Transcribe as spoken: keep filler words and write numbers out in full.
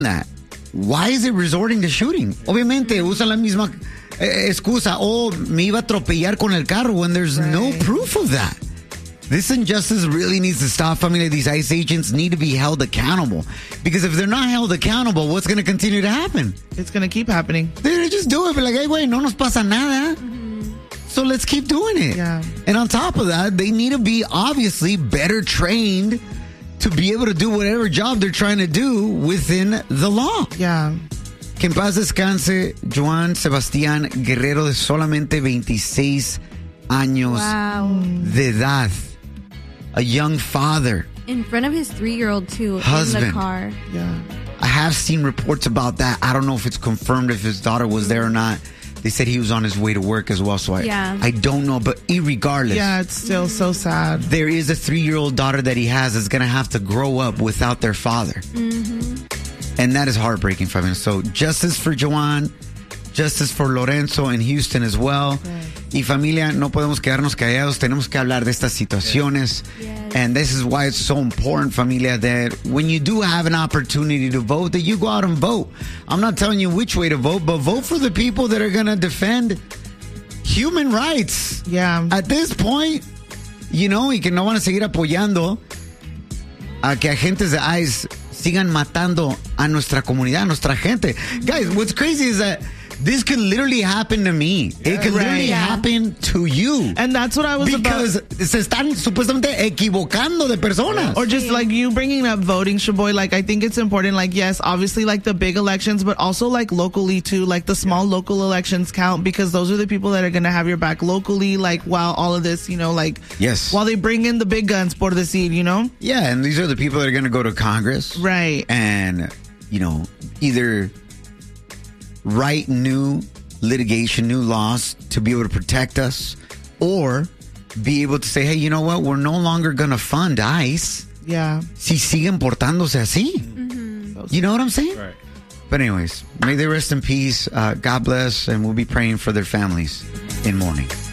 that. Why is it resorting to shooting? Obviamente, usa la misma eh, excusa. Oh, me iba a atropellar con el carro when there's right. no proof of that. This injustice really needs to stop. Family, these ICE agents need to be held accountable. Because if they're not held accountable, what's going to continue to happen? It's going to keep happening. They're going to just do it. But like, hey, güey, no nos pasa nada. Mm-hmm. So let's keep doing it. Yeah. And on top of that, they need to be obviously better trained to be able to do whatever job they're trying to do within the law. Yeah. Que en paz descanse Joan Sebastián Guerrero, de solamente veintiséis años wow. de edad. A young father. In front of his three-year-old, too, husband. in the car. Yeah. I have seen reports about that. I don't know if it's confirmed if his daughter was there or not. They said he was on his way to work as well, so I, yeah. I don't know. But irregardless, yeah, it's still so sad. There is a three-year-old daughter that he has that's going to have to grow up without their father. Mm-hmm. And that is heartbreaking for him. So justice for Joan, justice for Lorenzo in Houston as well. Right. Y familia, no podemos quedarnos callados. Tenemos que hablar de estas situaciones. Yes. And this is why it's so important, familia, that when you do have an opportunity to vote, that you go out and vote. I'm not telling you which way to vote, but vote for the people that are going to defend human rights. Yeah. At this point, you know, y que no van a seguir apoyando a que agentes de ICE sigan matando a nuestra comunidad, a nuestra gente. Guys, what's crazy is that this could literally happen to me. Yeah, it could right. literally yeah. happen to you. And that's what I was because about. se están supuestamente equivocando de personas. Or just like you bringing up voting, Shaboy, like I think it's important, like yes, obviously like the big elections, but also like locally too, like the small yeah. local elections count because those are the people that are going to have your back locally, like while all of this, you know, like yes. while they bring in the big guns por decir, you know? Yeah, and these are the people that are going to go to Congress. Right. And, you know, either write new litigation, new laws to be able to protect us, or be able to say, hey, you know what? We're no longer going to fund ICE. Yeah. Si siguen portándose así. Mm-hmm. You know what I'm saying? Right. But anyways, may they rest in peace. Uh, God bless, and we'll be praying for their families in mourning.